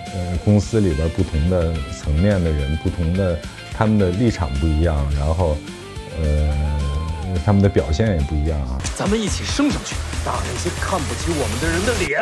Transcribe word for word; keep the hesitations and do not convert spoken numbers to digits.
呃，公司里边不同的层面的人，不同的他们的立场不一样，然后，呃，他们的表现也不一样啊。 咱们一起升上去，打那些看不起我们的人的脸。